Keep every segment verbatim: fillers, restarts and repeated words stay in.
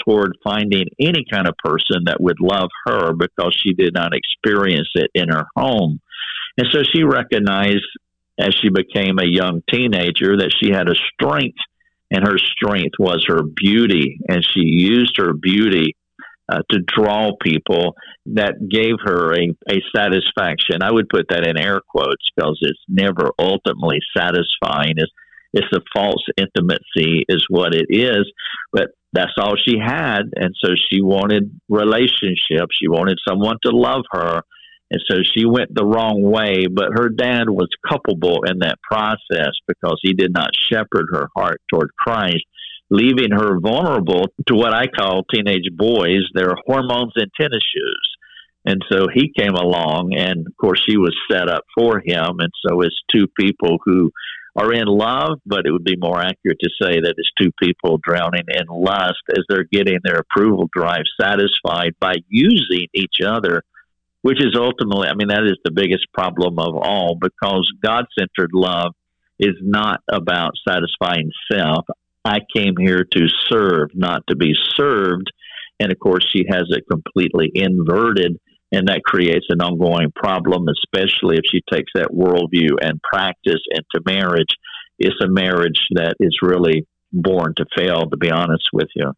toward finding any kind of person that would love her because she did not experience it in her home. And so she recognized as she became a young teenager that she had a strength, and her strength was her beauty. And she used her beauty uh, to draw people that gave her a, a satisfaction. I would put that in air quotes because it's never ultimately satisfying. It's, it's a false intimacy is what it is, but that's all she had. And so she wanted relationships. She wanted someone to love her. And so she went the wrong way, but her dad was culpable in that process because he did not shepherd her heart toward Christ, leaving her vulnerable to what I call teenage boys, their hormones in tennis shoes. And so he came along, and of course she was set up for him. And so it's two people who are in love, but it would be more accurate to say that it's two people drowning in lust as they're getting their approval drive satisfied by using each other, which is ultimately, I mean, that is the biggest problem of all, because God-centered love is not about satisfying self. I came here to serve, not to be served. And of course, she has it completely inverted, and that creates an ongoing problem, especially if she takes that worldview and practice into marriage. It's a marriage that is really born to fail, to be honest with you.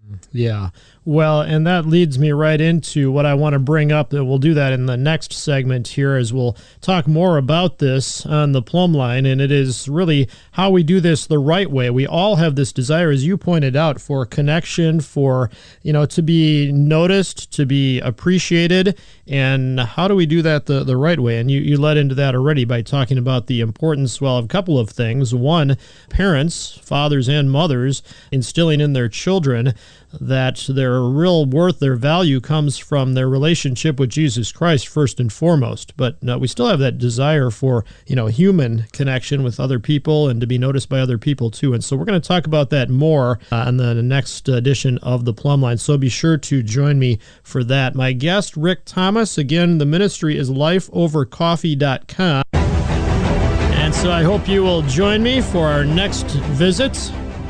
Yeah. Well, and that leads me right into what I want to bring up. That we'll do that in the next segment here, as we'll talk more about this on the plumb line. And it is really how we do this the right way. We all have this desire, as you pointed out, for connection, for, you know, to be noticed, to be appreciated. And how do we do that the, the right way? And you, you led into that already by talking about the importance, well, of a couple of things. One, parents, fathers and mothers, instilling in their children that their real worth, their value comes from their relationship with Jesus Christ first and foremost. But no, we still have that desire for, you know, human connection with other people and to be noticed by other people too. And so we're going to talk about that more uh, on the next edition of the Plumb Line. So be sure to join me for that. My guest, Rick Thomas. Again, the ministry is life over coffee dot com. And so I hope you will join me for our next visit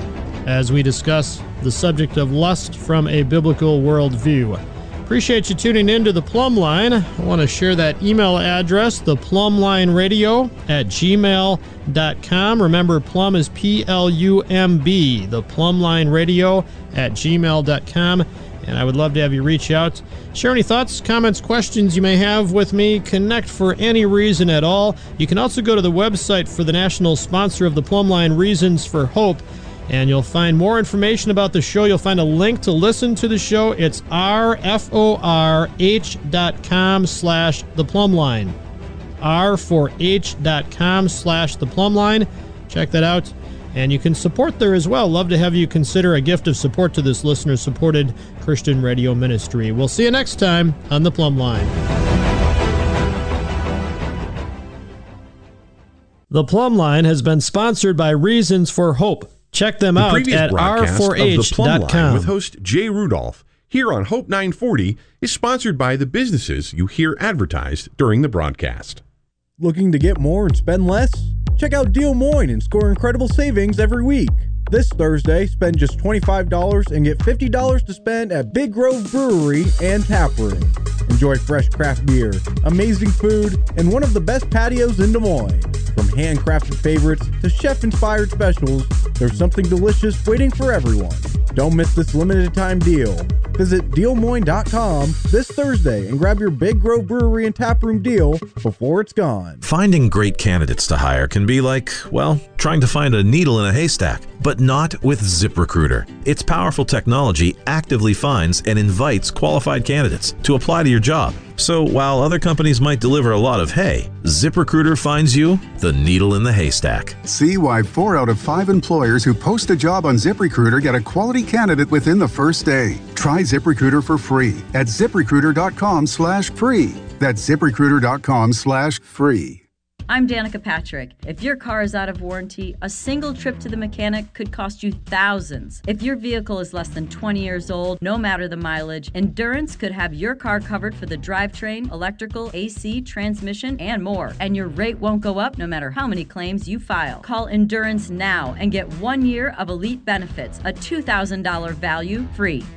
as we discuss the subject of lust from a biblical worldview. Appreciate you tuning in to the Plumb Line. I want to share that email address, the plumb line radio at gmail dot com. Remember, plum is P L U M B, the plumb line radio at gmail dot com. And I would love to have you reach out, share any thoughts, comments, questions you may have with me, connect for any reason at all. You can also go to the website for the national sponsor of the Plumb Line, Reasons for Hope, and you'll find more information about the show. You'll find a link to listen to the show. It's R F O R H dot com slash the plumb line. R four H dot com slash the plumb line. Check that out. And you can support there as well. Love to have you consider a gift of support to this listener-supported Christian radio ministry. We'll see you next time on the Plumb Line. The Plumb Line has been sponsored by Reasons for Hope. Check them out at R four H dot com. With host Jay Rudolph here on Hope nine forty is sponsored by the businesses you hear advertised during the broadcast. Looking to get more and spend less? Check out Deal Moines and score incredible savings every week. This Thursday, spend just twenty-five dollars and get fifty dollars to spend at Big Grove Brewery and Tap Room. Enjoy fresh craft beer, amazing food, and one of the best patios in Des Moines. From handcrafted favorites to chef-inspired specials, there's something delicious waiting for everyone. Don't miss this limited time deal. Visit deal moines dot com this Thursday and grab your Big Grove Brewery and Taproom deal before it's gone. Finding great candidates to hire can be like, well, trying to find a needle in a haystack, but not with ZipRecruiter. Its powerful technology actively finds and invites qualified candidates to apply to your job. So while other companies might deliver a lot of hay, ZipRecruiter finds you the needle in the haystack. See why four out of five employers who post a job on ZipRecruiter get a quality candidate within the first day. Try ZipRecruiter for free at ZipRecruiter dot com slash free. That's ZipRecruiter dot com slash free. I'm Danica Patrick. If your car is out of warranty, a single trip to the mechanic could cost you thousands. If your vehicle is less than twenty years old, no matter the mileage, Endurance could have your car covered for the drivetrain, electrical, A C, transmission, and more. And your rate won't go up no matter how many claims you file. Call Endurance now and get one year of elite benefits, a two thousand dollars value free.